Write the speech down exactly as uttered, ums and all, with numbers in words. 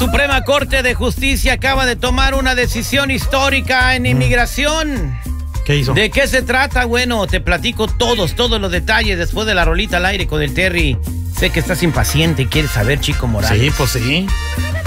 Suprema Corte de Justicia acaba de tomar una decisión histórica en inmigración. ¿Qué hizo? ¿De qué se trata? Bueno, te platico todos, todos los detalles después de la rolita al aire con el Terry. Sé que estás impaciente y quieres saber, Chico Morales. Sí, pues sí.